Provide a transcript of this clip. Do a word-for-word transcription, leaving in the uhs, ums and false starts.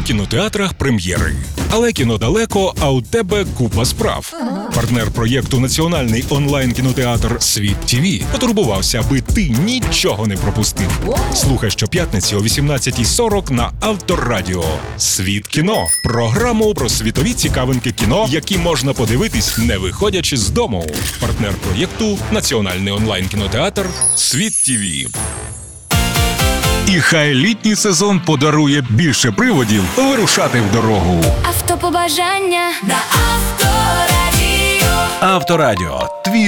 кінотеатрах прем'єри. Але кіно далеко, а у тебе купа справ. Партнер проєкту «Національний онлайн-кінотеатр Світ ТІВІ» потурбувався, аби ти нічого не пропустив. Слухай щоп'ятниці о вісімнадцятій сорок на Авторадіо. «Світ кіно» – програму про світові цікавинки кіно, які можна подивитись, не виходячи з дому. Партнер проєкту «Національний онлайн-кінотеатр Світ ТІВІ». І хай літній сезон подарує більше приводів вирушати в дорогу. Автопобажання на Авторадіо. Авторадіо. Твій